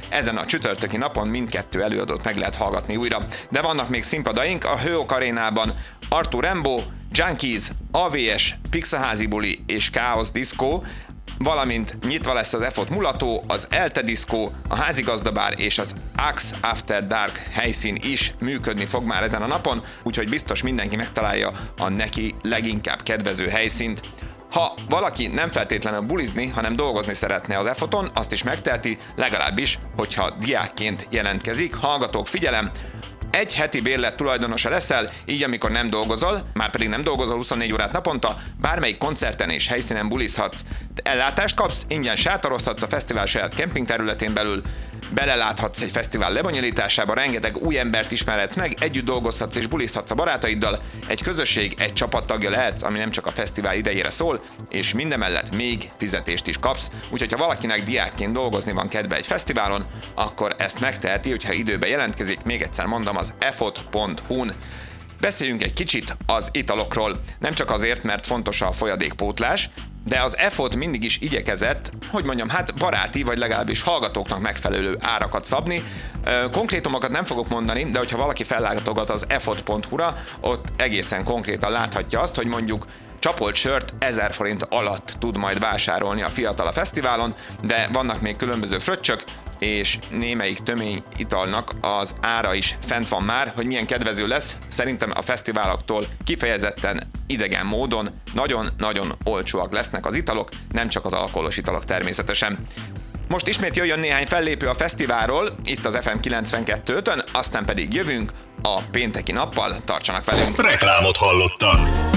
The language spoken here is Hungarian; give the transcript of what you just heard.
ezen a csütörtöki napon mindkettő előadót meg lehet hallgatni újra. De vannak még színpadaink a Hőok Arénában: Arthur Rimbaud, Junkies, AVS, Pixaházi Buli és Chaos Disco, valamint nyitva lesz az EFOT mulató, az Elte Disco, a Házigazdabár és az Axe After Dark helyszín is működni fog már ezen a napon, úgyhogy biztos mindenki megtalálja a neki leginkább kedvező helyszínt. Ha valaki nem feltétlenül bulizni, hanem dolgozni szeretne az EFOT-on, azt is megteheti, legalábbis, hogyha diákként jelentkezik. Hallgatók, figyelem! Egy heti bérlet tulajdonosa leszel, így amikor nem dolgozol, már pedig nem dolgozol 24 órát naponta, bármelyik koncerten és helyszínen bulizhatsz. Ellátást kapsz, ingyen sátorozhatsz a fesztivál saját kemping területén belül, beleláthatsz egy fesztivál lebonyolításába, rengeteg új embert ismerhetsz meg, együtt dolgozhatsz és bulizhatsz a barátaiddal, egy közösség, egy csapattagja lehetsz, ami nem csak a fesztivál idejére szól, és mindemellett még fizetést is kapsz, úgyhogy ha valakinek diákként dolgozni van kedve egy fesztiválon, akkor ezt megteheti, hogyha időben jelentkezik, még egyszer mondom, az efot.hu-n. Beszéljünk egy kicsit az italokról, nem csak azért, mert fontos a folyadékpótlás, de az EFOT mindig is igyekezett, hogy mondjam, baráti, vagy legalábbis hallgatóknak megfelelő árakat szabni. Konkrétumokat nem fogok mondani, de hogyha valaki fellátogat az efot.hu-ra, ott egészen konkrétan láthatja azt, hogy mondjuk csapolt sört 1000 forint alatt tud majd vásárolni a fiatal a fesztiválon, de vannak még különböző fröccsök, és némelyik tömény italnak az ára is fent van már, hogy milyen kedvező lesz. Szerintem a fesztiváloktól kifejezetten idegen módon nagyon-nagyon olcsóak lesznek az italok, nem csak az alkoholos italok természetesen. Most ismét jöjjön néhány fellépő a fesztiválról, itt az FM 92.5-ön, aztán pedig jövünk a pénteki nappal, tartsanak velünk! Reklámot hallottak!